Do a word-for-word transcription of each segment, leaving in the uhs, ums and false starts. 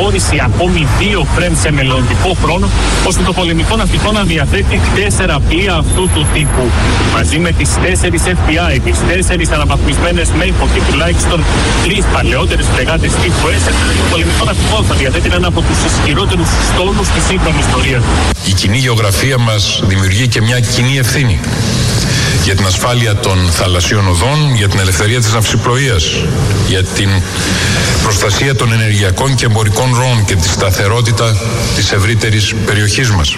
προσχώρηση ακόμη δύο φρέμ σε μελλοντικό χρόνο, ώστε το πολεμικό ναυτικό να διαθέτει τέσσερα πλοία αυτού του τύπου. Μαζί με τις τέσσερις εφ πι άι, τις τέσσερις αναβαθμισμένες Mayport και τουλάχιστον τρεις παλαιότερες φρεγάτες τύπου S, το πολεμικό ναυτικό θα διαθέτει έναν από τους ισχυρότερους στόλους της σύγχρονης ιστορίας. Η κοινή γεωγραφία μας δημιουργεί και μια κοινή ευθύνη για την ασφάλεια των θαλασσίων οδών, για την ελευθερία της ναυσιπλοείας, για την προστασία των ενεργειακών και εμπορικών ροών και τη σταθερότητα της ευρύτερης περιοχής μας.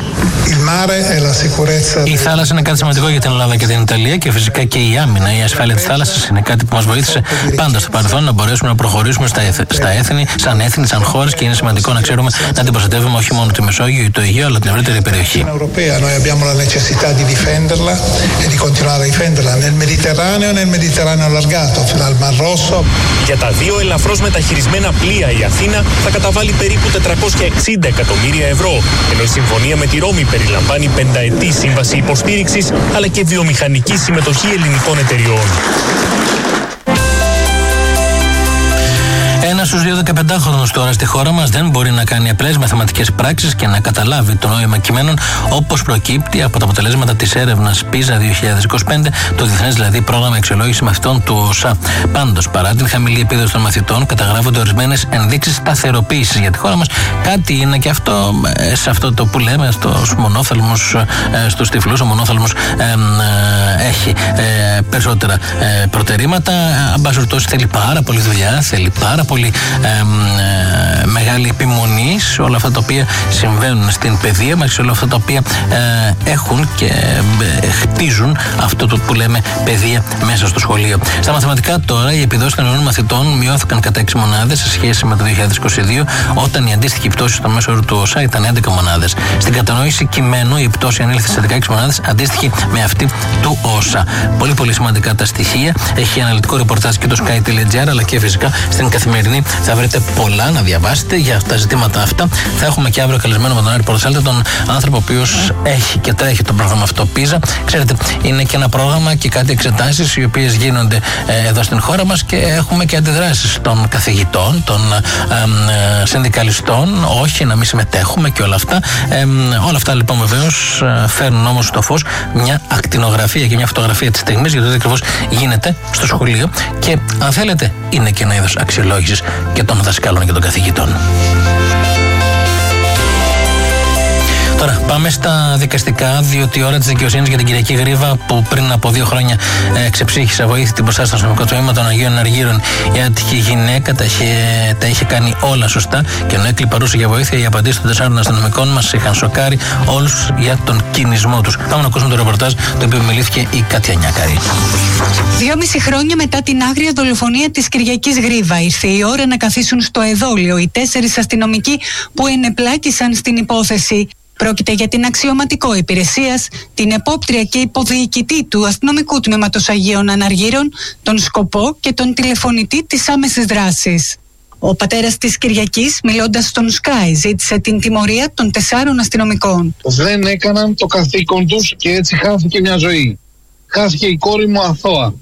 Η θάλασσα είναι κάτι σημαντικό για την Ελλάδα και την Ιταλία και φυσικά και η άμυνα, η ασφάλεια της θάλασσας είναι κάτι που μας βοήθησε πάντα στο παρελθόν να μπορέσουμε να προχωρήσουμε στα, έθ, στα έθνη, σαν έθνη, σαν χώρες, και είναι σημαντικό να ξέρουμε να την προστατεύουμε όχι μόνο τη Μεσόγειο ή το Αιγαίο, αλλά την ευρύτερη περιοχή. Για τα δύο ελαφρώς μεταχειρισμένα πλοία η Αθήνα θα καταβάλει περίπου τετρακόσια εξήντα εκατομμύρια ευρώ, ενώ η συμφωνία με τη Ρώμη περιλαμβάνει πενταετή σύμβαση υποστήριξης αλλά και βιομηχανική συμμετοχή ελληνικών εταιριών. Ένας στους δύο δεκαπεντάχρονους τώρα στη χώρα μας δεν μπορεί να κάνει απλές μαθηματικές πράξεις και να καταλάβει το νόημα κειμένων, όπως προκύπτει από τα αποτελέσματα της έρευνας πίζα δύο χιλιάδες είκοσι πέντε, το διεθνές δηλαδή πρόγραμμα αξιολόγησης μαθητών του ΟΣΑ. Πάντως, παρά την χαμηλή επίδοση των μαθητών, καταγράφονται ορισμένες ενδείξεις σταθεροποίησης για τη χώρα μας. Κάτι είναι και αυτό σε αυτό το που λέμε στους μονόθαλμους, στους τυφλούς. Ο μονόθαλμος ε, ε, έχει ε, περισσότερα ε, προτερήματα. Αν πάση περιπτώσει, θέλει πάρα πολύ δουλειά, θέλει πάρα πολύ Ε, ε, μεγάλη επιμονή σε όλα αυτά τα οποία συμβαίνουν στην παιδεία μας, σε όλα αυτά τα οποία ε, έχουν και ε, χτίζουν αυτό το που λέμε παιδεία μέσα στο σχολείο. Στα μαθηματικά τώρα οι επιδόσεις των νέων μαθητών μειώθηκαν κατά έξι μονάδες σε σχέση με το δύο χιλιάδες είκοσι δύο, όταν η αντίστοιχη πτώση στο μέσο όρο του ΟΣΑ ήταν έντεκα μονάδες. Στην κατανόηση κειμένου η πτώση ανήλθε σε δεκαέξι μονάδες, αντίστοιχη με αυτή του ΟΣΑ. Πολύ πολύ σημαντικά τα στοιχεία. Έχει αναλυτικό ρεπορτάζ και το sky.gr, αλλά και φυσικά στην Καθημερινή θα βρείτε πολλά να διαβάσετε για τα ζητήματα αυτά. Θα έχουμε και αύριο καλεσμένο με τον Άρη Πορτοσάλτη, τον άνθρωπο ο οποίος έχει και τρέχει το πρόγραμμα αυτό πίζα. Ξέρετε, είναι και ένα πρόγραμμα και κάτι εξετάσεις οι οποίες γίνονται ε, εδώ στην χώρα μας, και έχουμε και αντιδράσεις των καθηγητών, των ε, ε, συνδικαλιστών, όχι να μην συμμετέχουμε και όλα αυτά. Ε, όλα αυτά λοιπόν βεβαίως φέρνουν όμως στο φως μια ακτινογραφία και μια φωτογραφία της στιγμής για το τι ακριβώς γίνεται στο σχολείο, και αν θέλετε είναι και ένα είδος αξιολόγησης και των δασκάλων και των καθηγητών. Τώρα πάμε στα δικαστικά, διότι η ώρα της δικαιοσύνης για την Κυριακή Γρίβα, που πριν από δύο χρόνια ε, ξεψύχησε βοήθητη μπροστά στο αστυνομικό τμήμα των Αγίων Αργύρων, η άτυχη γυναίκα τα είχε, τα είχε κάνει όλα σωστά, και ενώ έκλειπαρούσε για βοήθεια, οι απαντήσεις των τεσσάρων αστυνομικών μας είχαν σοκάρει όλους για τον κινησμό τους. Πάμε να ακούσουμε το ρεπορτάζ το οποίο μιλήθηκε η Κάτια Νιάκαρη. Δυόμιση χρόνια μετά την άγρια δολοφονία της Κυριακής Γρίβα, ήρθε η ώρα να καθίσουν στο εδόλιο οι τέσσερις αστυνομικοί που ενεπλάκησαν στην υπόθεση. Πρόκειται για την αξιωματικό υπηρεσίας, την επόπτρια και υποδιοικητή του αστυνομικού τμήματος Αγίων Αναργύρων, τον σκοπό και τον τηλεφωνητή της άμεσης δράσης. Ο πατέρας της Κυριακής, μιλώντας στον Sky, ζήτησε την τιμωρία των τεσσάρων αστυνομικών. Δεν έκαναν το καθήκον τους και έτσι χάθηκε μια ζωή. Χάθηκε η κόρη μου αθώα.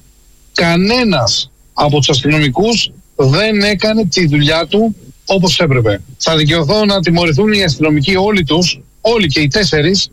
Κανένας από τους αστυνομικούς δεν έκανε τη δουλειά του όπως έπρεπε. Θα δικαιωθώ να τιμωρηθούν οι αστυνομικοί όλοι τους, όλοι και οι τέσσερις,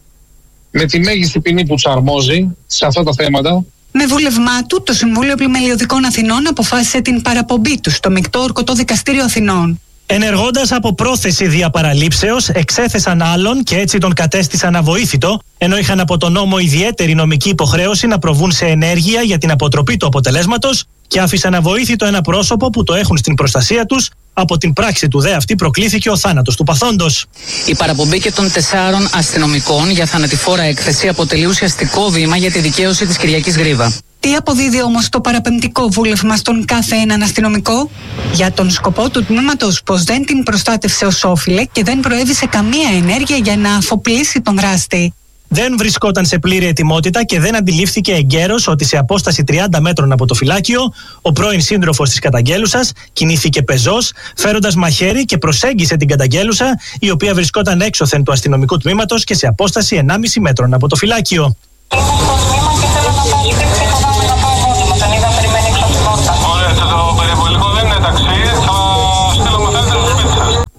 με τη μέγιστη ποινή που τους αρμόζει σε αυτά τα θέματα. Με βούλευμά του, το Συμβούλιο Πλημελιωδικών Αθηνών αποφάσισε την παραπομπή του στο Μεικτό Ορκωτό Δικαστήριο Αθηνών. Ενεργώντας από πρόθεση διαπαραλήψεως, εξέθεσαν άλλον και έτσι τον κατέστησαν αβοήθητο, ενώ είχαν από τον νόμο ιδιαίτερη νομική υποχρέωση να προβούν σε ενέργεια για την αποτροπή του αποτελέσματος, και άφησαν αβοήθητο ένα πρόσωπο που το έχουν στην προστασία τους. Από την πράξη του δε αυτή προκλήθηκε ο θάνατος του παθόντος. Η παραπομπή και των τεσσάρων αστυνομικών για θανατηφόρα έκθεση αποτελεί ουσιαστικό βήμα για τη δικαίωση της Κυριακής Γρίβα. Τι αποδίδει όμως το παραπεμπτικό βούλευμα στον κάθε έναν αστυνομικό? Για τον σκοπό του τμήματος πως δεν την προστάτευσε ως όφιλε και δεν προέβησε καμία ενέργεια για να αφοπλίσει τον δράστη. Δεν βρισκόταν σε πλήρη ετοιμότητα και δεν αντιλήφθηκε εγκαίρως ότι σε απόσταση τριάντα μέτρων από το φυλάκιο ο πρώην σύντροφος της καταγγέλουσας κινήθηκε πεζός, φέροντας μαχαίρι, και προσέγγισε την καταγγέλουσα, η οποία βρισκόταν έξωθεν του αστυνομικού τμήματος και σε απόσταση ενάμιση μέτρων από το φυλάκιο.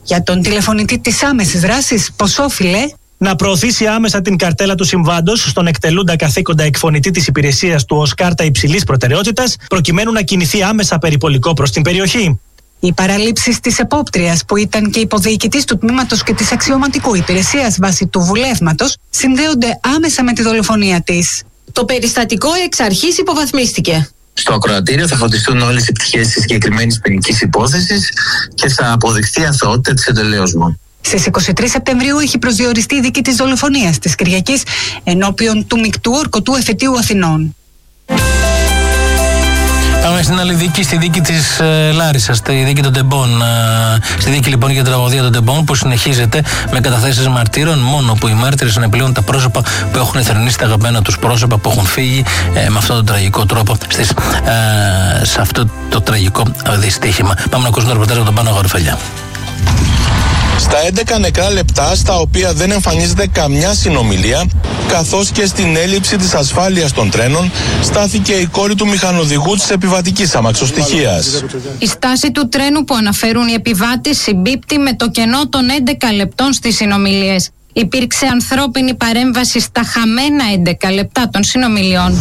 Για τον τηλεφωνητή της άμεσης δράσης, πώς όφιλε να προωθήσει άμεσα την καρτέλα του συμβάντος στον εκτελούντα καθήκοντα εκφωνητή της υπηρεσίας του ως κάρτα υψηλής προτεραιότητας, προκειμένου να κινηθεί άμεσα περιπολικό προς την περιοχή. Οι παραλήψεις της επόπτριας, που ήταν και υποδιοικητής του τμήματος και της αξιωματικού υπηρεσίας βάσει του βουλεύματος, συνδέονται άμεσα με τη δολοφονία της. Το περιστατικό εξ αρχής υποβαθμίστηκε. Στο ακροατήριο θα φωτιστούν όλες οι πτυχές της συγκεκριμένης ποινικής υπόθεσης και θα αποδειχθεί η αθωότητα της εντολέως μου. Στις είκοσι τρεις Σεπτεμβρίου έχει προσδιοριστεί η δίκη της δολοφονίας της Κυριακής ενώπιον του Μεικτού Ορκωτού Εφετείου Αθηνών. Πάμε στην άλλη δίκη, στη δίκη της ε, Λάρισσας, στη δίκη των Τεμπών. Ε, στη δίκη λοιπόν για την τραγωδία των Τεμπών, που συνεχίζεται με καταθέσεις μαρτύρων, μόνο που οι μάρτυρες ανεπιλέγουν τα πρόσωπα που έχουν εθερνήσει τα αγαπημένα τους πρόσωπα που έχουν φύγει ε, με αυτόν τον τραγικό τρόπο στις, ε, σε αυτό το τραγικό δυστύχημα. Πάμε να ακούσουμε το ρεπορτάζ από τον Πάνο Γαρουφελιά. Στα έντεκα νεκρά λεπτά, στα οποία δεν εμφανίζεται καμιά συνομιλία, καθώς και στην έλλειψη της ασφάλειας των τρένων, στάθηκε η κόρη του μηχανοδηγού της επιβατικής αμαξοστοιχείας. Η στάση του τρένου που αναφέρουν οι επιβάτες συμπίπτει με το κενό των έντεκα λεπτών στις συνομιλίες. Υπήρξε ανθρώπινη παρέμβαση στα χαμένα έντεκα λεπτά των συνομιλιών.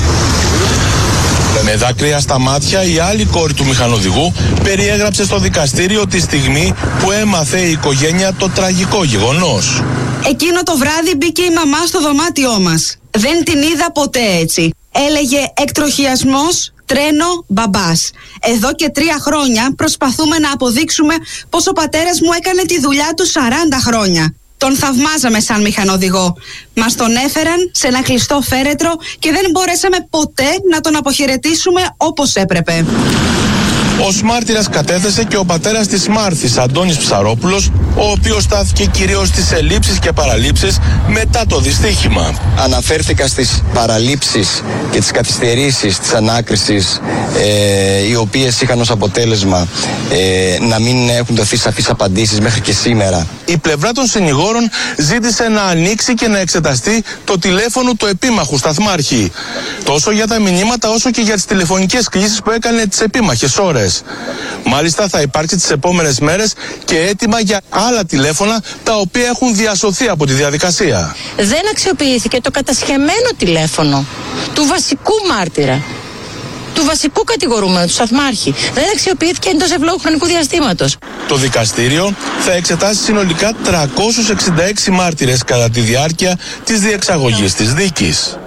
Με δάκρυα στα μάτια, η άλλη κόρη του μηχανοδηγού περιέγραψε στο δικαστήριο τη στιγμή που έμαθε η οικογένεια το τραγικό γεγονός. Εκείνο το βράδυ μπήκε η μαμά στο δωμάτιό μας. Δεν την είδα ποτέ έτσι. Έλεγε εκτροχιασμός, τρένο, μπαμπάς. Εδώ και τρία χρόνια προσπαθούμε να αποδείξουμε πως ο πατέρας μου έκανε τη δουλειά του σαράντα χρόνια. Τον θαυμάζαμε σαν μηχανοδηγό. Μας τον έφεραν σε ένα κλειστό φέρετρο και δεν μπορέσαμε ποτέ να τον αποχαιρετήσουμε όπως έπρεπε. Ως μάρτυρας κατέθεσε και ο πατέρας της Μάρθης, Αντώνης Ψαρόπουλος, ο οποίος στάθηκε κυρίως στις ελλείψεις και παραλήψεις μετά το δυστύχημα. Αναφέρθηκα στις παραλήψεις και τις καθυστερήσεις της ανάκρισης, ε, οι οποίες είχαν ως αποτέλεσμα ε, να μην έχουν δοθεί σαφείς απαντήσεις μέχρι και σήμερα. Η πλευρά των συνηγόρων ζήτησε να ανοίξει και να εξεταστεί το τηλέφωνο του επίμαχου σταθμάρχη. Τόσο για τα μηνύματα όσο και για τις τηλεφωνικές κλήσεις που έκανε τις επίμαχες ώρες. Μάλιστα θα υπάρξει τις επόμενες μέρες και έτοιμα για άλλα τηλέφωνα τα οποία έχουν διασωθεί από τη διαδικασία. Δεν αξιοποιήθηκε το κατασχεμένο τηλέφωνο του βασικού μάρτυρα, του βασικού κατηγορούμενου, του σταθμάρχη. Δεν αξιοποιήθηκε εντός ευλόγου χρονικού διαστήματος. Το δικαστήριο θα εξετάσει συνολικά τριακόσιους εξήντα έξι μάρτυρες κατά τη διάρκεια της διεξαγωγής της δίκης.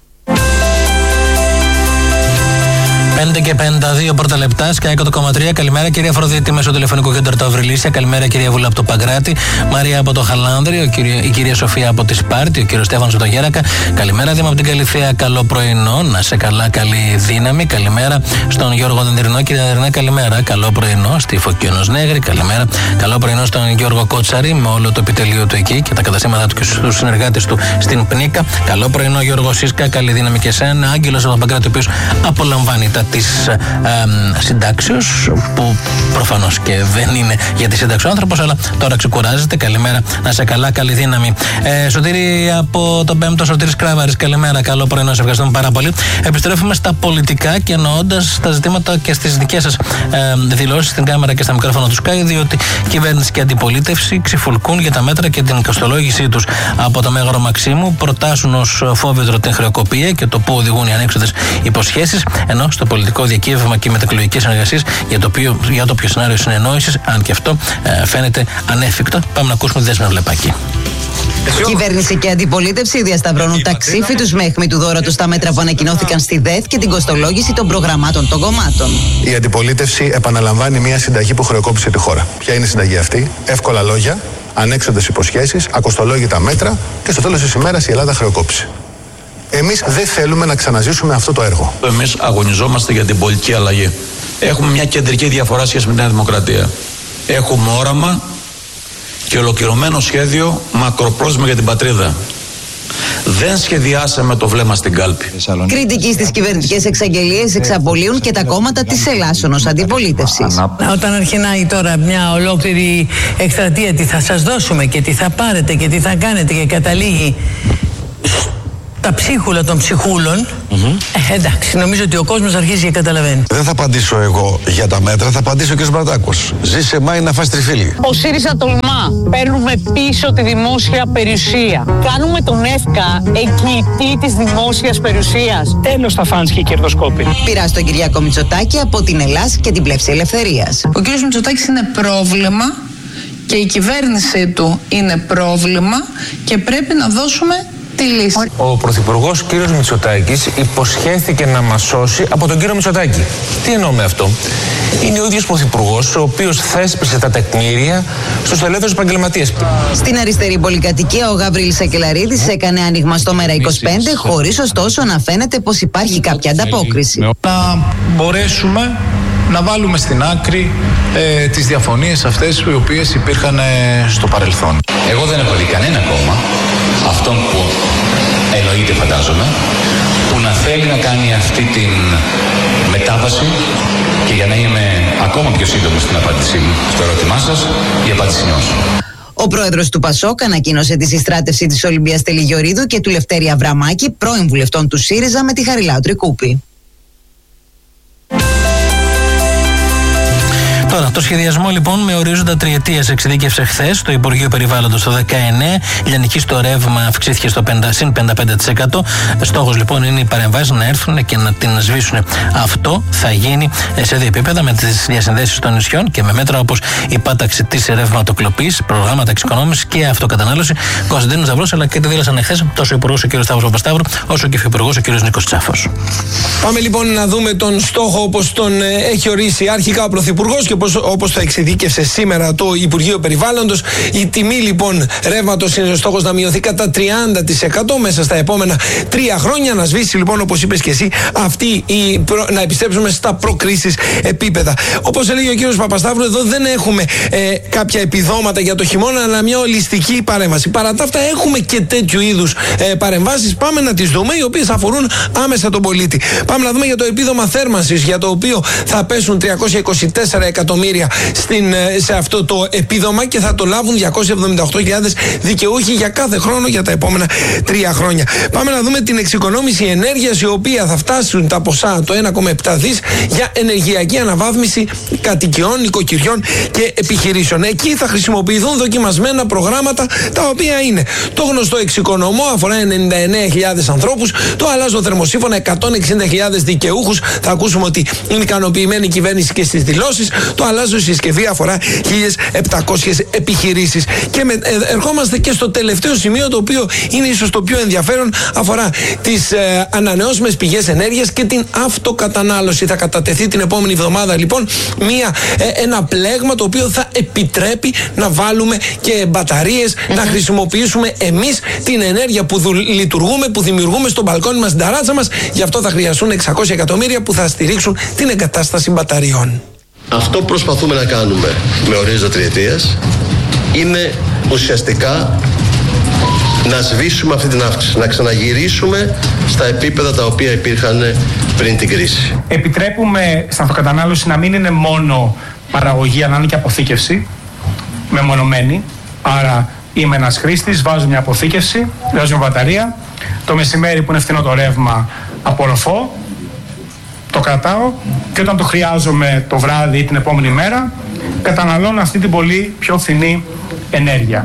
πέντε και πενήντα δύο πρώτα λεπτά, Sky εκατό κόμμα τρία. Καλημέρα, κυρία Αφροδίτη, μέσω τηλεφωνικού κέντρου του Αυριλίσια. Καλημέρα, κυρία Βουλά από το Παγκράτη. Μαρία από το Χαλάνδρη. Η κυρία Σοφία από τη Σπάρτη. Ο κύριος Στέφανος από το Γέρακα. Καλημέρα, Δήμα από την Καλυθέα. Καλό πρωινό. Να σε καλά, καλή δύναμη. Καλημέρα στον Γιώργο Δενδρινό. Κυρία Δενδρινέ, καλημέρα. Καλό πρωινό στη Φωκίωνος Νέγρη. Καλημέρα. Καλό πρωινό στον Γιώργο Κότσαρη με όλο το επιτελείο του εκεί και τα καταστήματά του και στους συνεργάτες του στην Πνίκα. Καλό πρωινό, Γιώργο Σίσκα. Καλή δύναμη και εσένα. Άγγελος από το Παγκράτη, ο οποίος απολαμβάνει τα της ε, ε, συντάξεως, που προφανώς και δεν είναι για τη σύνταξη ο άνθρωπος, αλλά τώρα ξεκουράζεται. Καλημέρα, να σε καλά, καλή δύναμη. Ε, Σωτήρη από τον Πέμπτο, Σωτήρης Κράβαρης, καλημέρα, καλό πρωινό, σε ευχαριστούμε πάρα πολύ. Επιστρέφουμε στα πολιτικά και εννοώντας τα ζητήματα και στις δικές σας ε, δηλώσεις στην κάμερα και στα μικρόφωνα του Sky, διότι κυβέρνηση και αντιπολίτευση ξυφουλκούν για τα μέτρα και την κοστολόγησή τους. Από το Μέγαρο Μαξίμου προτάσουν ως φόβητρο την χρεοκοπία και το πού οδηγούν οι ανέξοδες υποσχέσεις, ενώ στο πολιτικό διακύβευμα και μετακλογικές συνεργασίες για το οποίο, για το οποίο σενάριο συνεννόησης, αν και αυτό ε, φαίνεται ανέφικτο. Πάμε να ακούσουμε τη Δέσποινα Βλεπάκη. Κυβέρνηση και αντιπολίτευση διασταυρώνουν τα ξύφη τους με αιχμή του δώρα τους στα μέτρα που ανακοινώθηκαν στη ΔΕΘ και την κοστολόγηση των προγραμμάτων των κομμάτων. Η αντιπολίτευση επαναλαμβάνει μια συνταγή που χρεοκόπησε τη χώρα. Ποια είναι η συνταγή αυτή? Εύκολα λόγια, ανέξοδες υποσχέσεις, ακοστολόγητα μέτρα και στο τέλος της ημέρας η Ελλάδα χρεοκόπησε. Εμείς δεν θέλουμε να ξαναζήσουμε αυτό το έργο. Εμείς αγωνιζόμαστε για την πολιτική αλλαγή. Έχουμε μια κεντρική διαφορά σχέση με τη Νέα Δημοκρατία. Έχουμε όραμα και ολοκληρωμένο σχέδιο μακροπρόθεσμα για την πατρίδα. Δεν σχεδιάσαμε το βλέμμα στην κάλπη. Κριτική στις κυβερνητικές εξαγγελίες εξαπολύουν και τα κόμματα της Ελλάσσονος αντιπολίτευσης. Όταν αρχινάει τώρα μια ολόκληρη εκστρατεία, τι θα σας δώσουμε και τι θα πάρετε και τι θα κάνετε, και καταλήγει τα ψίχουλα των ψυχούλων, mm-hmm. ε, εντάξει, νομίζω ότι ο κόσμος αρχίζει και καταλαβαίνει. Δεν θα απαντήσω εγώ για τα μέτρα, θα απαντήσω ο κ. Μπρατάκος. Ζήσε Μάη να φας τριφύλι. Ο ΣΥΡΙΖΑ τολμά. Παίρνουμε πίσω τη δημόσια περιουσία. Κάνουμε τον ΕΦΚΑ εγγυητή της δημόσιας περιουσίας. Τέλος τα φάνς και οι κερδοσκόποι. Πειρά στον Κυριάκο Μητσοτάκη από την Ελλάς και την Πλεύση Ελευθερίας. Ο κ. Μητσοτάκης είναι πρόβλημα και η κυβέρνησή του είναι πρόβλημα και πρέπει να δώσουμε τη λύση. Ο Πρωθυπουργός κ. Μητσοτάκης υποσχέθηκε να μας σώσει από τον κύριο Μητσοτάκη. Τι εννοώ με αυτό? Είναι ο ίδιος Πρωθυπουργός ο οποίος θέσπισε τα τεκμήρια στους ελεύθερους επαγγελματίες. Στην αριστερή πολυκατοικία ο Γαβρίλης Σακελαρίδης έκανε άνοιγμα στο Μέρα είκοσι πέντε, χωρίς ωστόσο να φαίνεται πως υπάρχει κάποια ανταπόκριση. Να μπορέσουμε να βάλουμε στην άκρη ε, τις διαφωνίες αυτές οι οποίες υπήρχαν ε, στο παρελθόν. Εγώ δεν έχω δει κανένα κόμμα, αυτόν που εννοείται φαντάζομαι, που να θέλει να κάνει αυτή την μετάβαση, και για να είμαι ακόμα πιο σύντομη στην απάντησή μου στο ερώτημά σας, η απάντηση είναι όχι. Ο πρόεδρος του Πασόκ ανακοίνωσε τη συστράτευση της Ολυμπίας Τελιγιορίδου και του Λευτέρη Αβραμάκη, πρώην βουλευτών του ΣΥΡΙΖΑ, με τη Χαριλάου Τρικούπη. Τώρα, το σχεδιασμό λοιπόν με ορίζοντα τριετίας εξειδίκευσε χθες το Υπουργείο Περιβάλλοντος το δεκαεννέα. Η λιανική στο ρεύμα αυξήθηκε στο συν πενήντα πέντε τοις εκατό. Στόχος λοιπόν είναι οι παρεμβάσεις να έρθουν και να την σβήσουν. Αυτό θα γίνει σε δύο επίπεδα, με τις διασυνδέσεις των νησιών και με μέτρα όπως η πάταξη της ρευματοκλοπής, προγράμματα εξοικονόμησης και αυτοκατανάλωση. Κωνσταντίνος Ζαυρός, αλλά και τη δήλωσαν χθες τόσο ο Υπουργός ο κ. Σταύρος Παπασταύρου, όσο και ο Υφυπουργός ο κ. Νίκος Τσάφος. Πάμε λοιπόν να δούμε τον στόχο όπως τον έχει ορίσει αρχικά ο Πρωθυπουργός και όπως το εξειδίκευσε σήμερα το Υπουργείο Περιβάλλοντος. Η τιμή λοιπόν ρεύματος είναι ο στόχος να μειωθεί κατά τριάντα τοις εκατό μέσα στα επόμενα τρία χρόνια. Να σβήσει λοιπόν, όπως είπες και εσύ, αυτή η προ... να επιστρέψουμε στα προκρίσεις επίπεδα. Όπως έλεγε ο κύριος Παπασταύρου, εδώ δεν έχουμε ε, κάποια επιδόματα για το χειμώνα, αλλά μια ολιστική παρέμβαση. Παρά τα αυτά, έχουμε και τέτοιου είδους ε, παρεμβάσεις. Πάμε να τις δούμε, οι οποίες αφορούν άμεσα τον πολίτη. Πάμε να δούμε για το επίδομα θέρμανσης, για το οποίο θα πέσουν τριακόσια είκοσι τέσσερα εκατομμύρια στην, σε αυτό το επίδομα και θα το λάβουν διακόσιες εβδομήντα οκτώ χιλιάδες δικαιούχοι για κάθε χρόνο για τα επόμενα τρία χρόνια. Πάμε να δούμε την εξοικονόμηση ενέργειας, η οποία θα φτάσουν τα ποσά το ένα κόμμα επτά δις για ενεργειακή αναβάθμιση κατοικιών, νοικοκυριών και επιχειρήσεων. Εκεί θα χρησιμοποιηθούν δοκιμασμένα προγράμματα, τα οποία είναι το γνωστό εξοικονομώ, αφορά ενενήντα εννέα χιλιάδες ανθρώπους, το αλλάζω θερμοσύφωνα, εκατόν εξήντα χιλιάδες δικαιούχους. Θα ακούσουμε ότι είναι ικανοποιημένη η κυβέρνηση και στις δηλώσεις. Το αλλάζω συσκευή αφορά χίλιες επτακόσιες επιχειρήσεις. Και με, ε, ερχόμαστε και στο τελευταίο σημείο, το οποίο είναι ίσως το πιο ενδιαφέρον, αφορά τις ε, ανανεώσιμες πηγές ενέργειας και την αυτοκατανάλωση. Θα κατατεθεί την επόμενη εβδομάδα λοιπόν μια, ε, ένα πλέγμα το οποίο θα επιτρέπει να βάλουμε και μπαταρίες, mm-hmm. να χρησιμοποιήσουμε εμείς την ενέργεια που δου, λειτουργούμε, που δημιουργούμε στο μπαλκόνι μας, στην ταράτσα μας. Γι' αυτό θα χρειαστούν εξακόσια εκατομμύρια που θα στηρίξουν την εγκατάσταση μπαταριών. Αυτό που προσπαθούμε να κάνουμε με ορίζοντα τριετίας είναι ουσιαστικά να σβήσουμε αυτή την αύξηση, να ξαναγυρίσουμε στα επίπεδα τα οποία υπήρχαν πριν την κρίση. Επιτρέπουμε στην αυτοκατανάλωση να μην είναι μόνο παραγωγή, αλλά να είναι και αποθήκευση μεμονωμένη. Άρα είμαι ένας χρήστης, βάζω μια αποθήκευση, βάζω μια μπαταρία, το μεσημέρι που είναι φθηνό το ρεύμα απορροφώ, το κρατάω και όταν το χρειάζομαι το βράδυ ή την επόμενη μέρα καταναλώνω αυτή την πολύ πιο φθηνή ενέργεια.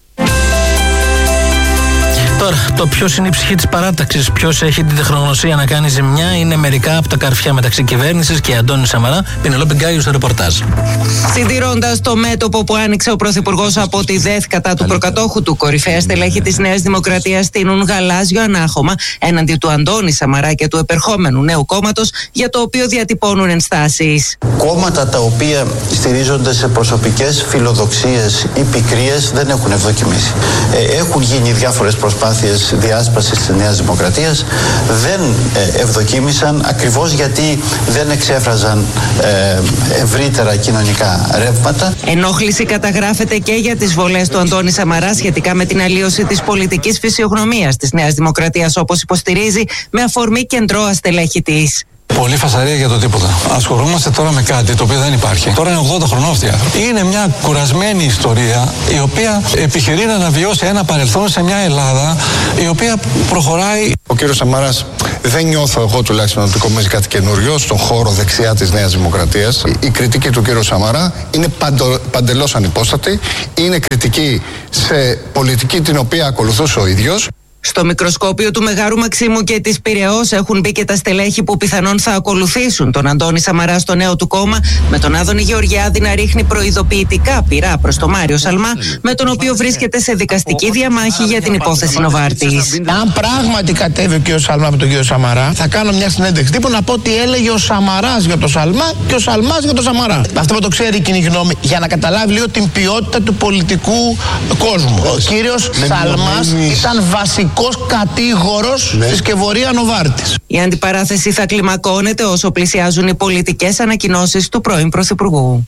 Τώρα, το ποιος είναι η ψυχή της παράταξης, ποιος έχει την τεχνογνωσία να κάνει ζημιά, είναι μερικά από τα καρφιά μεταξύ κυβέρνησης και Αντώνη Σαμαρά. Πινελόπη Γκάγιο στο ρεπορτάζ. Συντηρώντας το μέτωπο που άνοιξε ο Πρωθυπουργός από τη ΔΕΘ κατά του προκατόχου του, κορυφαία στελέχη της Νέας Δημοκρατίας στείνουν γαλάζιο ανάχωμα έναντι του Αντώνη Σαμαρά και του επερχόμενου νέου κόμματος, για το οποίο διατυπώνουν ενστάσεις. Κόμματα τα οποία στηρίζονται σε προσωπικές φιλοδοξίες ή πικρίες δεν έχουν ευδοκιμήσει. Ε, έχουν γίνει διάφορες προσπάθειες διάσπασης της Νέας Δημοκρατίας, δεν ε, ευδοκίμησαν ακριβώς γιατί δεν εξέφραζαν ε, ευρύτερα κοινωνικά ρεύματα. Ενόχληση καταγράφεται και για τις βολές του Αντώνη Σαμαρά σχετικά με την αλλίωση της πολιτικής φυσιογνωμίας της Νέας Δημοκρατίας, όπως υποστηρίζει με αφορμή κεντρώα στελέχη της. Πολύ φασαρία για το τίποτα. Ασχολούμαστε τώρα με κάτι το οποίο δεν υπάρχει. Τώρα είναι ογδόντα χρονών αυτοί οι άνθρωποι. Είναι μια κουρασμένη ιστορία η οποία επιχειρεί να αναβιώσει ένα παρελθόν σε μια Ελλάδα η οποία προχωράει. Ο κύριος Σαμαράς, δεν νιώθω εγώ τουλάχιστον ότι κομίζει κάτι καινούριο στον χώρο δεξιά της Νέας Δημοκρατίας. Η κριτική του κύριου Σαμαρά είναι παντο, παντελώς ανυπόστατη. Είναι κριτική σε πολιτική την οποία ακολουθούσε ο ίδιος. Στο μικροσκόπιο του Μεγάρου Μαξίμου και της Πειραιώς έχουν μπει και τα στελέχη που πιθανόν θα ακολουθήσουν τον Αντώνη Σαμαρά στο νέο του κόμμα, με τον Άδωνη Γεωργιάδη να ρίχνει προειδοποιητικά πυρά προς τον Μάριο Σαλμά, με τον οποίο βρίσκεται σε δικαστική διαμάχη για την υπόθεση Νοβάρτης. Αν πράγματι κατέβει ο κ. Σαλμά με τον κ. Σαμαρά, θα κάνω μια συνέντευξη τύπου να πω τι έλεγε ο Σαμαράς για τον Σαλμά και ο Σαλμάς για τον Σαμαρά. Αυτό που το ξέρει η κοινή γνώμη, για να καταλάβει λίγο την ποιότητα του πολιτικού κόσμου. Ο κύριος Σαλμάς ήταν βασικός κατήγορος ναι. της σκευωρία Νοβάρτης. Η αντιπαράθεση θα κλιμακώνεται όσο πλησιάζουν οι πολιτικές ανακοινώσεις του πρώην Πρωθυπουργού.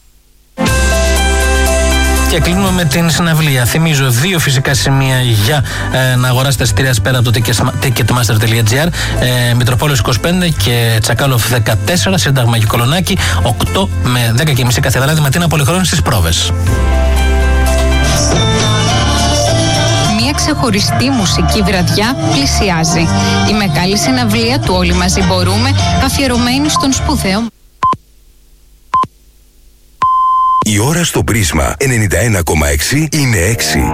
Και κλείνουμε με την συναυλία. Θυμίζω δύο φυσικά σημεία για ε, να αγοράσετε εισιτήρια πέρα από το ticketmaster τελεία gr. Ε, Μητροπόλεως είκοσι πέντε και Τσακάλοφ δεκατέσσερα, Σύνταγμα και Κολονάκι, οκτώ με δέκα και μισή κάθε βράδυ, με την απολυχρόνηση στις πρόβες. Μια ξεχωριστή μουσική βραδιά πλησιάζει. Η μεγάλη συναυλία του Όλοι Μαζί Μπορούμε, αφιερωμένη στον σπουδαίο. Η ώρα στο Πρίσμα ενενήντα ένα κόμμα έξι είναι έξι.